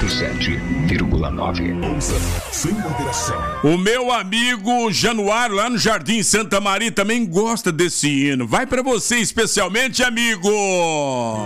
107,9. Ouça sem moderação. O meu amigo Januário, lá no Jardim Santa Maria, também gosta desse hino. Vai pra você especialmente, amigo!